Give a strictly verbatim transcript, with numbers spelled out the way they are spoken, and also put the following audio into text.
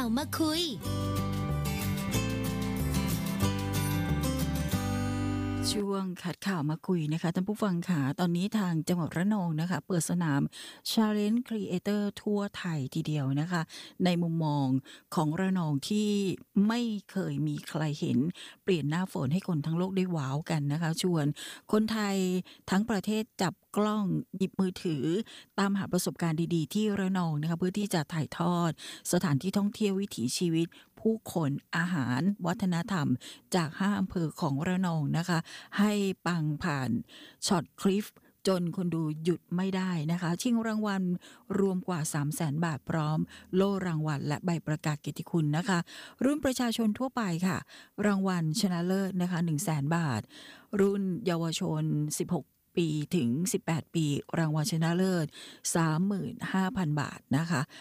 าวมาคุยช่วงคัดข่าวมาคุยนะคะท่านผู้ฟังค่ะตอนนี้ทางจังหวัดระนองนะคะเปิดสนาม Challenge Creator ทั่วไทยทีเดียวนะคะในมุมมองของระนองที่ไม่เคยมีใครเห็นเปลี่ยนหน้าฝนให้คนทั้งโลกได้ว้าวกันนะคะชวนคนไทยทั้งประเทศจับกล้องหยิบมือถือตามหาประสบการณ์ดีๆที่ระนองนะคะเพื่อที่จะถ่ายทอดสถานที่ท่องเที่ยววิถีชีวิตผู้คนอาหารวัฒนธรรมจากห้าอำเภอของระนองนะคะให้ปังผ่านช็อตคลิปจนคนดูหยุดไม่ได้นะคะชิงรางวัลรวมกว่า สามแสน บาทพร้อมโล่รางวัลและใบประกาศเกียรติคุณนะคะรุ่นประชาชนทั่วไปค่ะรางวัลชนะเลิศนะคะ หนึ่งแสน บาทรุ่นเยาวชนสิบหกปีถึงสิบแปดปีรางวัลชนะเลิศ สามหมื่นห้าพัน บาทนะคะ